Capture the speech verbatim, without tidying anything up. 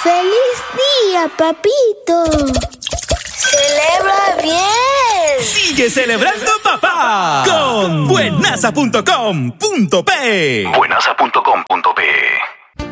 ¡Feliz día, papito! ¡Celebra bien! ¡Sigue celebrando, papá! Con buenasa punto com punto pe. buenasa punto com punto pe